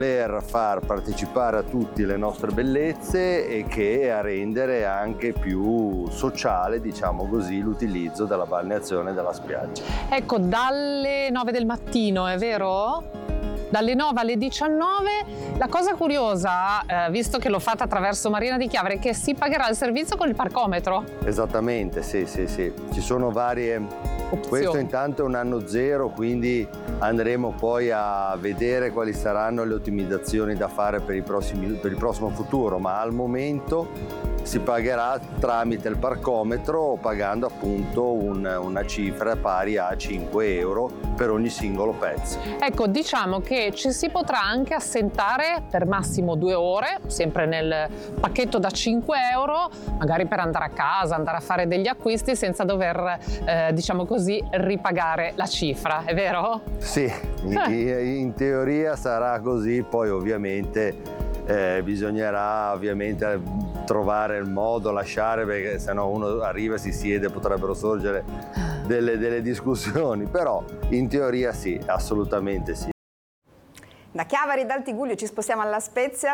per far partecipare a tutti le nostre bellezze e che a rendere anche più sociale, diciamo così, l'utilizzo della balneazione della spiaggia. Ecco, dalle 9 del mattino, è vero? Dalle 9 alle 19, la cosa curiosa, visto che l'ho fatta attraverso Marina di Chiavari, è che si pagherà il servizio con il parcometro. Esattamente, sì. Ci sono varie opzioni. Questo intanto è un anno zero, quindi andremo poi a vedere quali saranno le ottimizzazioni da fare per il prossimo futuro, ma al momento si pagherà tramite il parcometro, pagando appunto una cifra pari a 5 euro per ogni singolo pezzo. Ecco, diciamo che ci si potrà anche assentare per massimo 2 ore, sempre nel pacchetto da 5 euro, magari per andare a casa, andare a fare degli acquisti senza dover, diciamo così, ripagare la cifra, è vero? Sì, in teoria sarà così, poi ovviamente bisognerà trovare il modo, lasciare, perché se no uno arriva, si siede, potrebbero sorgere delle discussioni, però in teoria sì, assolutamente sì. Da Chiavari, dal Tigullio ci spostiamo alla Spezia.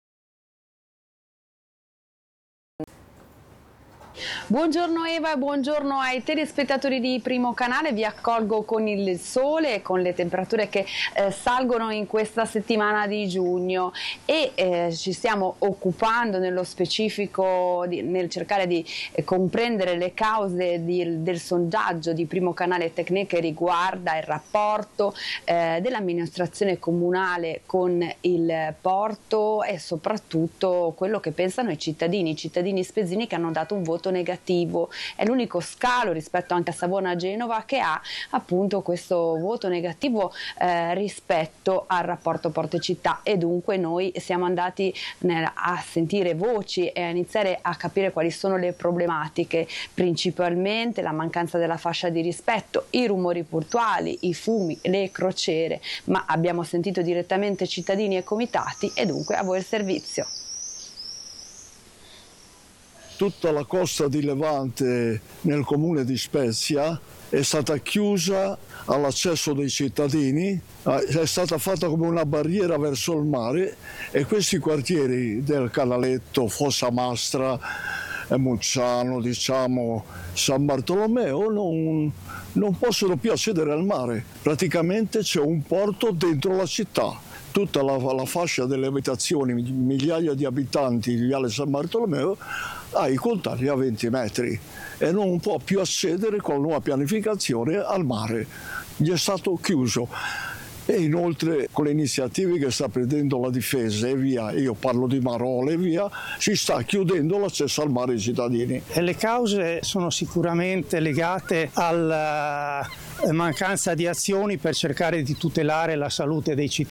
Buongiorno Eva e buongiorno ai telespettatori di Primo Canale, vi accolgo con il sole e con le temperature che salgono in questa settimana di giugno e ci stiamo occupando nello specifico nel cercare di comprendere le cause del sondaggio di Primo Canale Tecne che riguarda il rapporto dell'amministrazione comunale con il porto e soprattutto quello che pensano i cittadini spezzini che hanno dato un voto negativo. È l'unico scalo rispetto anche a Savona-Genova che ha appunto questo voto negativo rispetto al rapporto porto e città, e dunque noi siamo andati a sentire voci e a iniziare a capire quali sono le problematiche, principalmente la mancanza della fascia di rispetto, i rumori portuali, i fumi, le crociere, ma abbiamo sentito direttamente cittadini e comitati e dunque a voi il servizio. Tutta la costa di Levante nel comune di Spezia è stata chiusa all'accesso dei cittadini, è stata fatta come una barriera verso il mare e questi quartieri del Canaletto, Fossamastra, Mucciano, diciamo San Bartolomeo non possono più accedere al mare. Praticamente c'è un porto dentro la città. Tutta la fascia delle abitazioni, migliaia di abitanti di Viale San Bartolomeo, ha i contagli a 20 metri e non può più accedere con la nuova pianificazione al mare. Gli è stato chiuso. E inoltre con le iniziative che sta prendendo la difesa e via, io parlo di Marole e via, si sta chiudendo l'accesso al mare ai cittadini. E le cause sono sicuramente legate alla mancanza di azioni per cercare di tutelare la salute dei cittadini.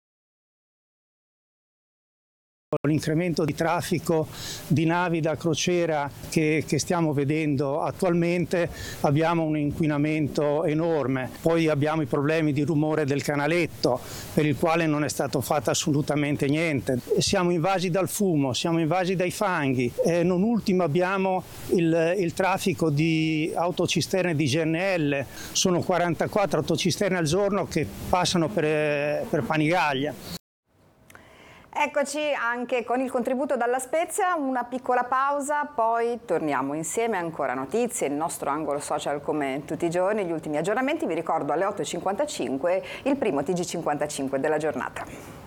L'incremento di traffico di navi da crociera che stiamo vedendo attualmente, abbiamo un inquinamento enorme, poi abbiamo i problemi di rumore del canaletto per il quale non è stato fatto assolutamente niente, siamo invasi dal fumo, siamo invasi dai fanghi e non ultimo abbiamo il traffico di autocisterne di GNL, sono 44 autocisterne al giorno che passano per Panigaglia. Eccoci anche con il contributo dalla Spezia, una piccola pausa, poi torniamo insieme, ancora notizie, il nostro angolo social come tutti i giorni, gli ultimi aggiornamenti, vi ricordo alle 8.55 il primo TG55 della giornata.